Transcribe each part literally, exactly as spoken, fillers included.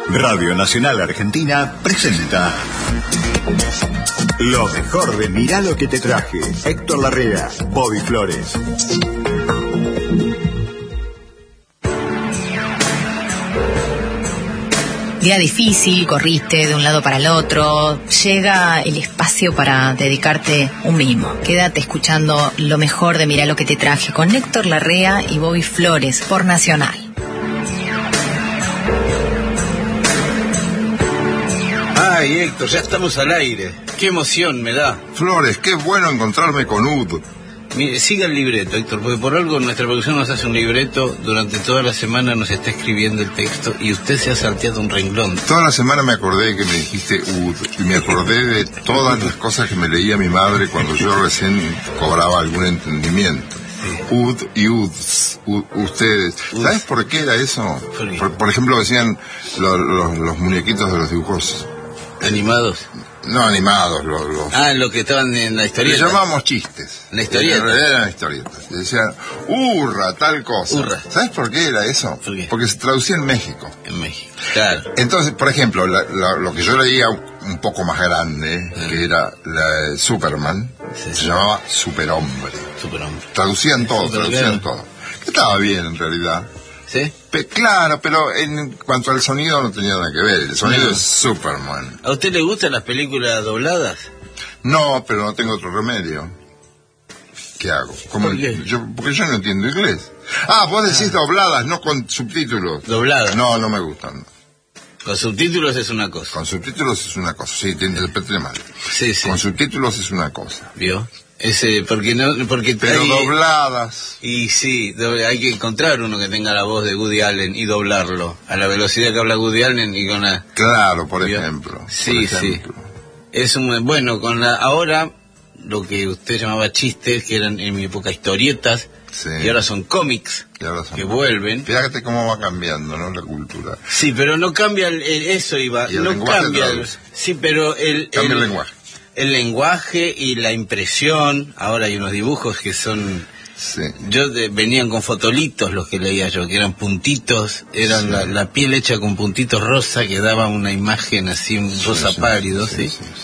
Radio Nacional Argentina presenta lo mejor de Mirá lo que te traje. Héctor Larrea, Bobby Flores. Día difícil, corriste de un lado para el otro, llega el espacio para dedicarte un mimo. Quédate escuchando lo mejor de Mirá lo que te traje con Héctor Larrea y Bobby Flores por Nacional. Ay, Héctor, ya estamos al aire. Qué emoción me da. Flores, qué bueno encontrarme con Ud. Mire, siga el libreto, Héctor, porque por algo nuestra producción nos hace un libreto, durante toda la semana nos está escribiendo el texto y usted se ha salteado un renglón. Toda la semana me acordé que me dijiste Ud y me acordé de todas las cosas que me leía mi madre cuando yo recién cobraba algún entendimiento. Sí. Ud y Uds, u, ustedes. Uds. ¿Sabes por qué era eso? ¿Por, por, por ejemplo, decían lo, lo, los muñequitos de los dibujos ¿animados? No animados, los, los... Ah, lo que estaban en la historieta. Le llamábamos chistes. ¿La historieta? En realidad eran historietas. Decían, hurra, tal cosa. Hurra. ¿Sabes por qué era eso? ¿Por qué? Porque se traducía en México. En México, claro. Entonces, por ejemplo, la, la, lo que yo leía un poco más grande, ah. que era la de Superman, sí, se sí. llamaba Superhombre. Superhombre. Traducían todo, Super traducían todo. Que estaba bien, en realidad. ¿Sí? Pe claro, pero en cuanto al sonido no tenía nada que ver. El sonido no. es Superman. ¿A usted le gustan las películas dobladas? No, pero no tengo otro remedio. ¿Qué hago? ¿Cómo? ¿Por qué? Yo, porque yo no entiendo inglés. Ah, vos decís ah. dobladas, no con subtítulos. ¿Dobladas? No, no me gustan. Con subtítulos es una cosa. Con subtítulos es una cosa, sí, te interpreté mal. Sí, sí. Con subtítulos es una cosa. ¿Vio? Ese, porque no, porque pero hay, dobladas. Y sí, doble, hay que encontrar uno que tenga la voz de Woody Allen y doblarlo a la velocidad que habla Woody Allen y con la. Claro, por ¿vio? ejemplo. Sí, por ejemplo. sí. Es un bueno con la ahora lo que usted llamaba chistes, que eran en mi época historietas, sí. y ahora son cómics ahora son que vuelven. Fíjate cómo va cambiando, ¿no? La cultura. Sí, pero no cambia el, el, eso iba, y el no cambia. El, sí, pero el cambia el, el lenguaje. El lenguaje y la impresión. Ahora hay unos dibujos que son... Sí. Yo de, venían con fotolitos los que leía yo, que eran puntitos, eran sí. la, la piel hecha con puntitos rosa que daba una imagen así, un sí, rosa sí, pálido, ¿sí? Sí, sí, sí.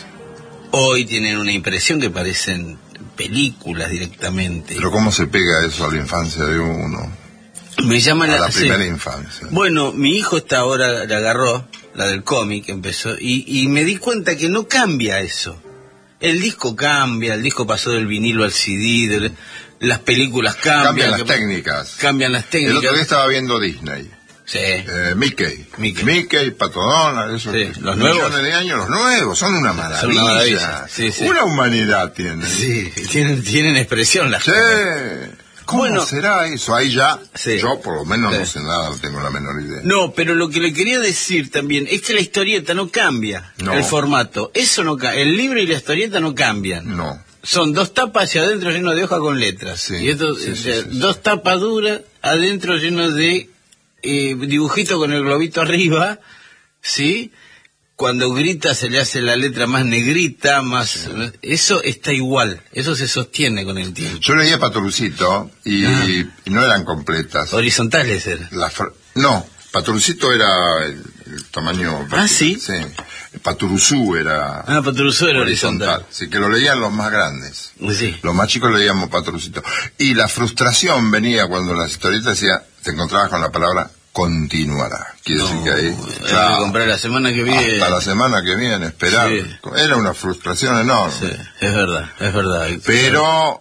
Hoy tienen una impresión que parecen películas directamente. Pero ¿cómo se pega eso a la infancia de uno? Me llama a la, la primera sí. infancia. Bueno, mi hijo esta ahora la agarró, la del cómic, empezó, y, y me di cuenta que no cambia eso. El disco cambia, el disco pasó del vinilo al C D, de, las películas cambian. Cambian las que, técnicas. Cambian las técnicas. El otro día estaba viendo Disney. Sí. Eh, Mickey. Mickey. Mickey, Pato Donald, esos sí, los nuevos. millones de años, los nuevos, son una maravilla. Son una maravilla. Sí, sí. Una humanidad tienen. Sí, tienen, tienen expresión las sí. cosas. ¿Cómo bueno, será eso? Ahí ya, sí. yo por lo menos sí. no sé nada, no tengo la menor idea. No, pero lo que le quería decir también es que la historieta no cambia, no. el formato. Eso no cambia. El libro y la historieta no cambian. No. Son dos tapas hacia adentro llenos de hoja con letras. Sí. Y esto, sí, o sí, sea, sí, sí. dos tapas duras adentro llenos de eh, dibujitos con el globito arriba, ¿sí? Cuando grita se le hace la letra más negrita, más... Sí. Eso está igual, eso se sostiene con el tiempo. Yo leía Patorucito y, ah. y no eran completas. Horizontales eran. La no, Patorucito era el, el tamaño... Ah, ¿sí? Sí. Paturuzú era... Ah, Paturuzú era horizontal. horizontal. Sí, que lo leían los más grandes. Sí. Los más chicos leíamos Patorucito. Y la frustración venía cuando la historieta decía, te encontrabas con la palabra... continuará. Quiere no, decir que ahí... Claro, que comprar la semana que viene... Hasta la semana que viene, esperar. Sí. Era una frustración enorme. Sí, es verdad, es verdad. Pero,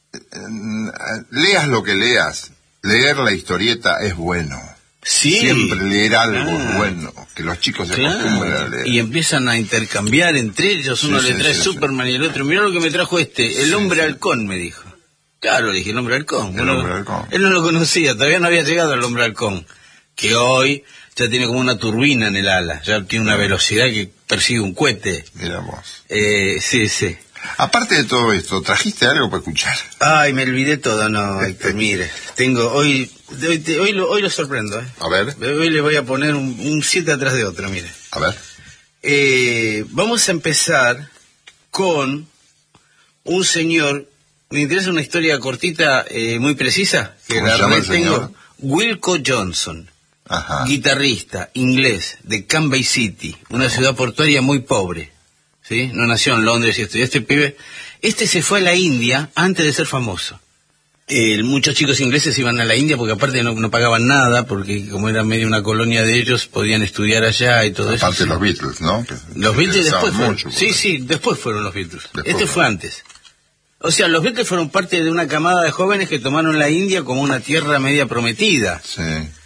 eh, leas lo que leas, leer la historieta es bueno. Sí. Siempre leer algo ah. es bueno, que los chicos se claro. acostumbren a leer. Y empiezan a intercambiar entre ellos, uno sí, le trae sí, Superman sí. y el otro, mirá lo que me trajo este, el sí, hombre sí. halcón, me dijo. Claro, dije, el hombre halcón. El bueno, hombre halcón. Él no lo conocía, todavía no había llegado el hombre halcón. Que hoy ya tiene como una turbina en el ala, ya tiene una velocidad que persigue un cohete. Mira vos. Eh, sí, sí. Aparte de todo esto, ¿trajiste algo para escuchar? Ay, me olvidé todo, no, Héctor, mire, tengo, hoy, hoy, hoy, lo, hoy lo sorprendo, ¿eh? A ver. Hoy le voy a poner un, un siete atrás de otro, mire. A ver. Eh, vamos a empezar con un señor, me interesa una historia cortita, eh, muy precisa, que ¿Cómo la se llama el tengo, señor? Wilco Johnson. Ajá. guitarrista inglés de Cambay City, una ciudad portuaria muy pobre, ¿sí? No nació en Londres y esto. Y este pibe, este se fue a la India antes de ser famoso. Eh, muchos chicos ingleses iban a la India porque aparte no, no pagaban nada, porque como era medio una colonia de ellos, podían estudiar allá y todo aparte eso. Aparte los Beatles, ¿no? Que, los que Beatles después fueron. Mucho, sí, sí, después fueron los Beatles. Después este fue. fue antes. O sea, los Beatles fueron parte de una camada de jóvenes que tomaron la India como una tierra media prometida. Sí.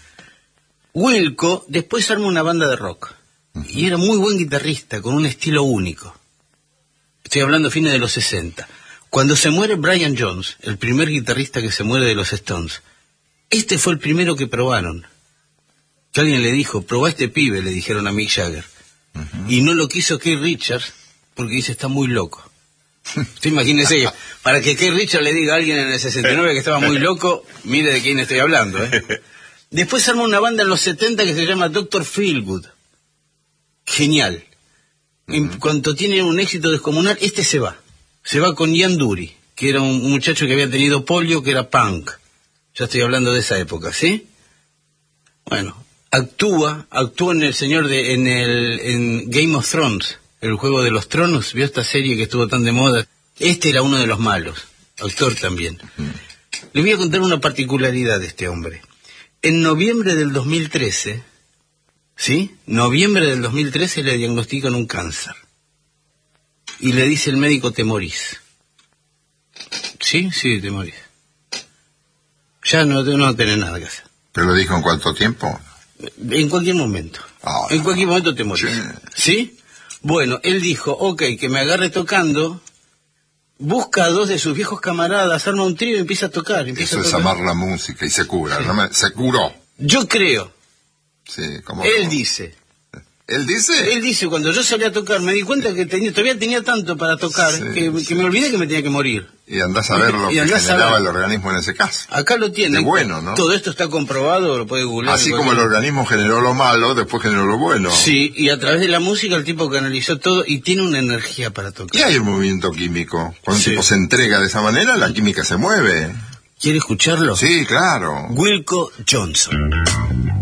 Wilco después armó una banda de rock. Uh-huh. Y era muy buen guitarrista, con un estilo único. Estoy hablando fines de los sesenta. Cuando se muere Brian Jones, el primer guitarrista que se muere de los Stones, este fue el primero que probaron. Que alguien le dijo, probá este pibe, le dijeron a Mick Jagger. Uh-huh. Y no lo quiso Keith Richards, porque dice, está muy loco. Usted imagínese, para que Keith Richards le diga a alguien en el sesenta y nueve que estaba muy loco, mire de quién estoy hablando, ¿eh? Después armó una banda en los setenta que se llama doctor Feelgood. Genial. Uh-huh. En cuanto tiene un éxito descomunal, este se va. Se va con Ian Dury, que era un muchacho que había tenido polio, que era punk. Ya estoy hablando de esa época, ¿sí? Bueno, actúa, actúa en el señor de, en el, en Game of Thrones, el juego de los tronos. ¿Vio esta serie que estuvo tan de moda? Este era uno de los malos, actor también. Uh-huh. Le voy a contar una particularidad de este hombre. En noviembre del dos mil trece, ¿sí? Noviembre del dos mil trece le diagnostican un cáncer. Y le dice el médico, te morís. Sí, sí, te morís. Ya no, no tenés nada que hacer. ¿Pero lo dijo en cuánto tiempo? En cualquier momento. Oh, en cualquier momento te morís. Sí. ¿Sí? Bueno, él dijo, ok, que me agarre tocando, busca a dos de sus viejos camaradas, arma un trío y empieza a tocar. Empieza Eso a es tocar. amar la música y se cura. Sí. ¿No me, se curó. Yo creo. Sí, ¿cómo? Él ¿cómo? dice. ¿Él dice? Él dice, cuando yo salí a tocar, me di cuenta que tenía, todavía tenía tanto para tocar, sí, que, sí. que me olvidé que me tenía que morir. Y andás a ver lo Y que andás a generaba ver. el organismo en ese caso. Acá lo tiene. Qué bueno, ¿no? Todo esto está comprobado, lo puede googlear. Así como el organismo generó lo malo, después generó lo bueno. Sí, y a través de la música el tipo canalizó todo y tiene una energía para tocar. Y hay un movimiento químico. Cuando Sí. un tipo se entrega de esa manera, la química se mueve. ¿Quiere escucharlo? Sí, claro. Wilco Johnson.